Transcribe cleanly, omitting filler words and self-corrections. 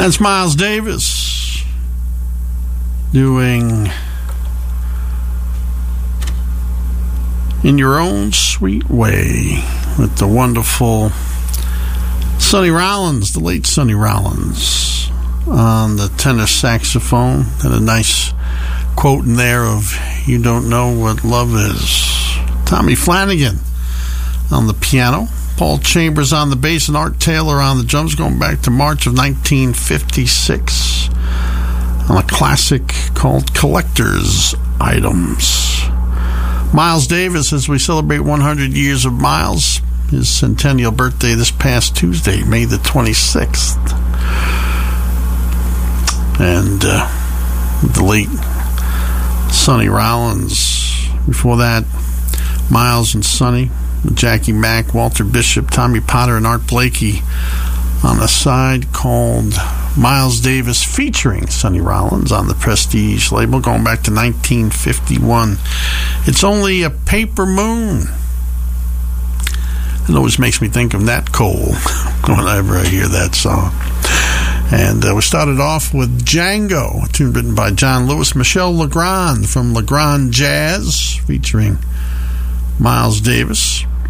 That's Miles Davis doing In Your Own Sweet Way with the wonderful Sonny Rollins, the late Sonny Rollins, on the tenor saxophone. And a nice quote in there of "You don't know what love is." Tommy Flanagan on the piano, Paul Chambers on the bass, and Art Taylor on the drums, going back to March of 1956 on a classic called Collector's Items. Miles Davis, as we celebrate 100 years of Miles, his centennial birthday this past Tuesday, May the 26th. And the late Sonny Rollins. Before that, Miles and Sonny, Jackie Mack, Walter Bishop, Tommy Potter, and Art Blakey on a side called Miles Davis featuring Sonny Rollins on the Prestige label, going back to 1951. It's Only a Paper Moon. It always makes me think of Nat Cole whenever I hear that song. And we started off with Django, a tune written by John Lewis. Michel Legrand from Legrand Jazz featuring Miles Davis.